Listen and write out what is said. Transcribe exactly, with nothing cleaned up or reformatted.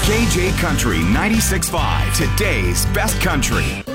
K J Country ninety-six point five, today's best country.